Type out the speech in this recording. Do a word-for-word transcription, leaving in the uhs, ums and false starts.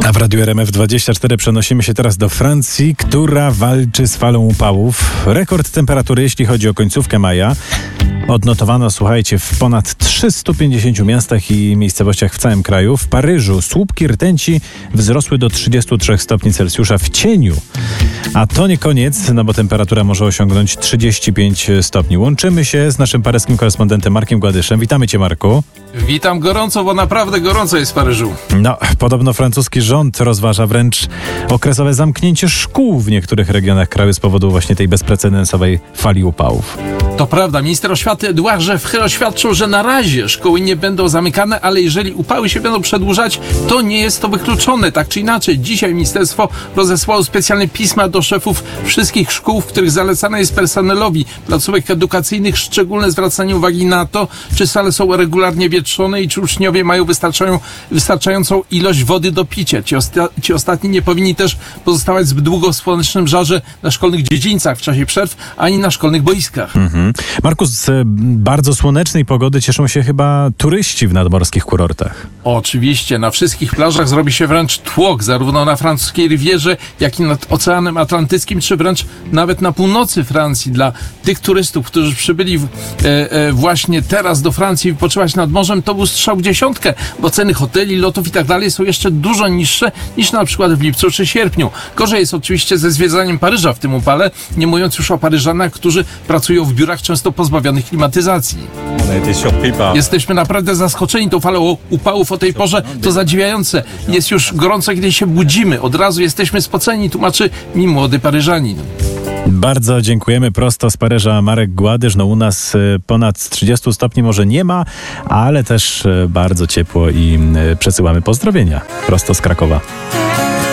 A w Radiu R M F dwadzieścia cztery przenosimy się teraz do Francji, która walczy z falą upałów. Rekord temperatury, jeśli chodzi o końcówkę maja, odnotowano, słuchajcie, w ponad trzystu pięćdziesięciu miastach i miejscowościach w całym kraju. W Paryżu słupki rtęci wzrosły do trzydziestu trzech stopni Celsjusza w cieniu. A to nie koniec, no bo temperatura może osiągnąć trzydzieści pięć stopni. Łączymy się z naszym paryskim korespondentem Markiem Gładyszem. Witamy cię, Marku. Witam gorąco, bo naprawdę gorąco jest w Paryżu. No, podobno francuski rząd rozważa wręcz okresowe zamknięcie szkół w niektórych regionach kraju z powodu właśnie tej bezprecedensowej fali upałów. To prawda, minister oświaty Edouard Geoffroy oświadczył, że na razie szkoły nie będą zamykane, ale jeżeli upały się będą przedłużać, to nie jest to wykluczone. Tak czy inaczej, dzisiaj ministerstwo rozesłało specjalne pisma do szefów wszystkich szkół, w których zalecane jest personelowi placówek edukacyjnych szczególne zwracanie uwagi na to, czy sale są regularnie wietrzone i czy uczniowie mają wystarczającą ilość wody do picia. Ci, osta- ci ostatni nie powinni też pozostawać zbyt długo w słonecznym żarze na szkolnych dziedzińcach w czasie przerw, ani na szkolnych boiskach. Mhm. Marku, z bardzo słonecznej pogody cieszą się chyba turyści w nadmorskich kurortach. Oczywiście, na wszystkich plażach zrobi się wręcz tłok, zarówno na francuskiej Rivierze, jak i nad Oceanem Atlantyckim, czy wręcz nawet na północy Francji. Dla tych turystów, którzy przybyli w, e, e, właśnie teraz do Francji wypoczywać nad morzem, to był strzał w dziesiątkę, bo ceny hoteli, lotów i tak dalej są jeszcze dużo niższe niż na przykład w lipcu czy sierpniu. Gorzej jest oczywiście ze zwiedzaniem Paryża w tym upale, nie mówiąc już o Paryżanach, którzy pracują w biurach często pozbawionych klimatyzacji. Jesteśmy naprawdę zaskoczeni tą falą upałów o tej porze. To zadziwiające. Jest już gorąco, kiedy się budzimy. Od razu jesteśmy spoceni, tłumaczy mi młody Paryżanin. Bardzo dziękujemy. Prosto z Paryża Marek Gładysz. No u nas ponad trzydziestu stopni może nie ma, ale też bardzo ciepło i przesyłamy pozdrowienia prosto z Krakowa.